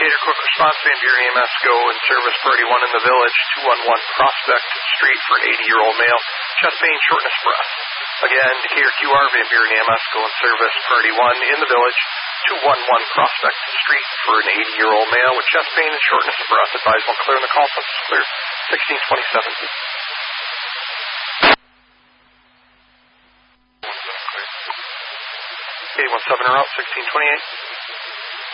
Decatur Quick Response Van Buren EMS go in service for 81 in the village, 211 Prospect Street for an 80-year-old male, chest pain, shortness of breath. Again, Decatur QR Van Buren EMS go in service for 81 in the village, 211 Prospect Street for an 80-year-old male with chest pain and shortness of breath. Advise when clear in the call, census clear, 1627. 817 are out, 1628.